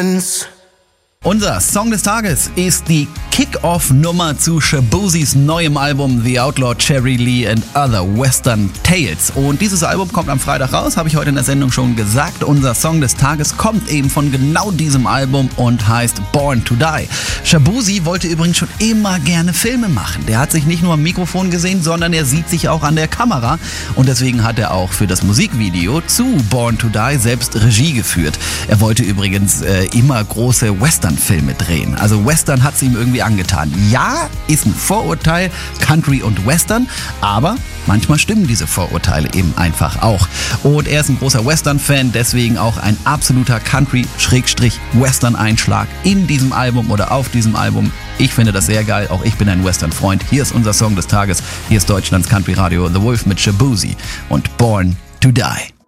friends. Unser Song des Tages ist die Kick-Off-Nummer zu Shaboozies neuem Album The Outlaw Cherry Lee and Other Western Tales. Und dieses Album kommt am Freitag raus, habe ich heute in der Sendung schon gesagt. Unser Song des Tages kommt eben von genau diesem Album und heißt Born to Die. Shaboozy wollte übrigens schon immer gerne Filme machen. Der hat sich nicht nur am Mikrofon gesehen, sondern er sieht sich auch an der Kamera. Und deswegen hat er auch für das Musikvideo zu Born to Die selbst Regie geführt. Er wollte übrigens immer große Western-Filme drehen. Also Western hat es ihm irgendwie angetan. Ja, ist ein Vorurteil, Country und Western, aber manchmal stimmen diese Vorurteile eben einfach auch. Und er ist ein großer Western-Fan, deswegen auch ein absoluter Country-Western-Einschlag in diesem Album oder auf diesem Album. Ich finde das sehr geil, auch ich bin ein Western-Freund. Hier ist unser Song des Tages, hier ist Deutschlands Country Radio The Wolf mit Shaboozy und Born to Die.